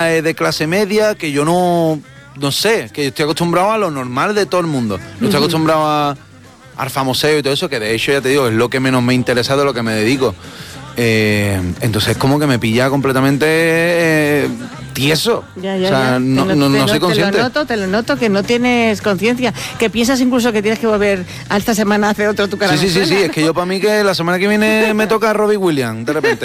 es de clase media, que yo no sé, que yo estoy acostumbrado a lo normal de todo el mundo. Yo estoy acostumbrado al famoseo y todo eso, que de hecho, ya te digo, es lo que menos me interesa de lo que me dedico. Entonces como que me pilla completamente tieso. No soy consciente. Te lo noto, que no tienes conciencia, que piensas incluso que tienes que volver a esta semana a hacer otro Tu Cara Me Suena. Sí, es que yo para mí que la semana que viene me toca a Robbie Williams, de repente,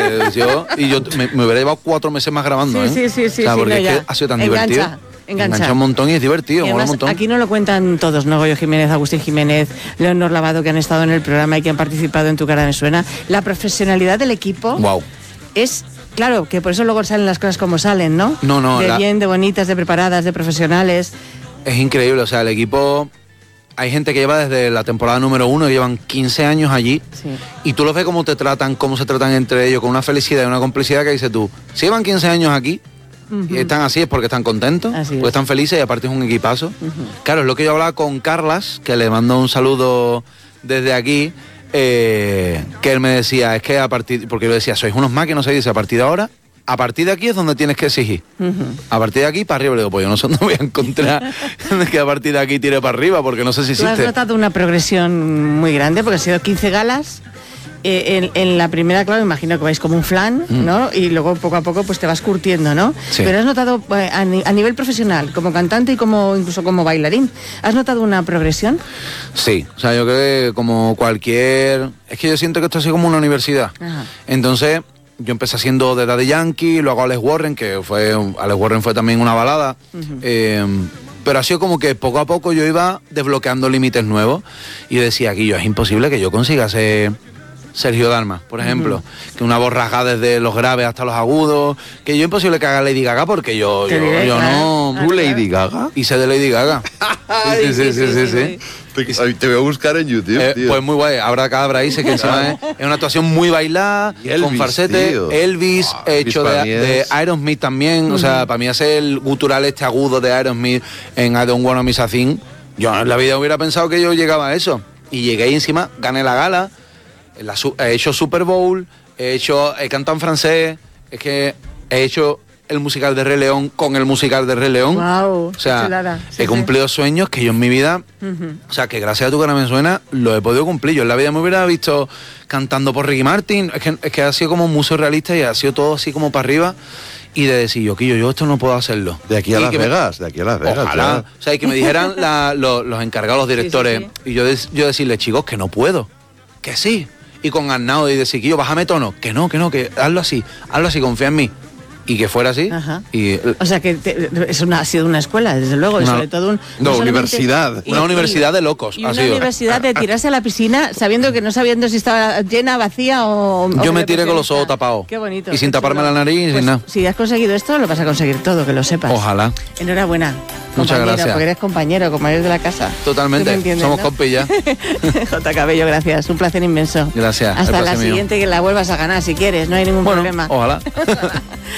me hubiera llevado 4 meses más grabando, Sí, porque es que ha sido tan divertido. Engancha un montón y es divertido, mola un montón. Aquí no lo cuentan todos, ¿no? Goyo Jiménez, Agustín Jiménez, Leonor Lavado, que han estado en el programa y que han participado en Tu Cara Me Suena. La profesionalidad del equipo es... Claro, que por eso luego salen las cosas como salen, ¿no? Bien, de bonitas, de preparadas, de profesionales. Es increíble, o sea, el equipo... Hay gente que lleva desde la temporada número 1, que llevan 15 años allí, y tú los ves cómo te tratan, cómo se tratan entre ellos, con una felicidad y una complicidad que dices tú, si llevan 15 años aquí, y están así es porque están contentos, porque están felices y aparte es un equipazo. Claro, es lo que yo hablaba con Carlas, que le mando un saludo desde aquí, que él me decía, es que porque yo decía, sois unos máquinas, y dice, a partir de aquí es donde tienes que exigir. A partir de aquí para arriba. Le digo, pues yo no sé dónde voy a encontrar que a partir de aquí tire para arriba, porque no sé si existe. ¿Tú has notado una progresión muy grande? Porque han sido 15 galas. En la primera, claro, imagino que vais como un flan, ¿no? Y luego poco a poco pues te vas curtiendo, ¿no? Sí. Pero has notado a nivel profesional, como cantante y incluso como bailarín, ¿has notado una progresión? Sí, o sea, yo creo que como cualquier... Es que yo siento que esto es así como una universidad. Ajá. Entonces, yo empecé haciendo de Daddy Yankee, luego Alex Warren, Alex Warren fue también una balada. Pero ha sido como que poco a poco yo iba desbloqueando límites nuevos y decía, aquí es imposible que yo consiga ser Sergio Dalma, por ejemplo, que una voz rasgada desde los graves hasta los agudos, que yo imposible que haga Lady Gaga porque yo no... ¿Tú Lady Gaga? Hice de Lady Gaga. Sí. Te voy a buscar en YouTube, tío. Pues muy guay, Abra Cadabra ahí, sé que encima es una actuación muy bailada, con falsete, tío. Elvis, hecho de Aerosmith también, o sea, para mí hacer el gutural agudo de Aerosmith en I Don't Wanna Miss a Thing, yo en la vida hubiera pensado que yo llegaba a eso, y llegué ahí encima, gané la gala, he hecho Super Bowl, he cantado en francés, es que he hecho el musical de Rey León con el musical de Rey León. Wow, o sea, he cumplido sueños que yo en mi vida, o sea, que gracias a Tu Cara Me Suena lo he podido cumplir. Yo en la vida me hubiera visto cantando por Ricky Martin, es que ha sido como muy surrealista y ha sido todo así como para arriba. Y de decir, yo esto no puedo hacerlo. De aquí a Las Vegas. Ojalá. Claro. O sea, y que me dijeran los encargados, los directores, y yo decirles, chicos, que no puedo, que sí. Y con Arnau y decir, bájame tono, que no, que hazlo así, confía en mí. Y que fuera así. O sea que ha sido una escuela, desde luego, y sobre todo universidad. Una universidad de locos. Y una universidad de tirarse a la piscina sabiendo si estaba llena, vacía o... Yo me tiré con los ojos tapados. Qué bonito. Y sin taparme la nariz, pues, sin nada. Si has conseguido esto, lo vas a conseguir todo, que lo sepas. Ojalá. Enhorabuena. Muchas gracias. Porque eres compañero de la casa. Totalmente. Somos compis ya. J. Cabello, gracias. Un placer inmenso. Gracias. Hasta la siguiente, que la vuelvas a ganar si quieres, no hay ningún problema. Ojalá.